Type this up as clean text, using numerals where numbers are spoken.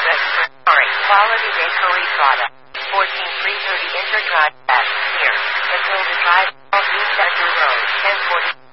Good. Sorry. Quality bakery product. 14330 Interdrive. Here. Matilda Drive. East Center Road. 1040.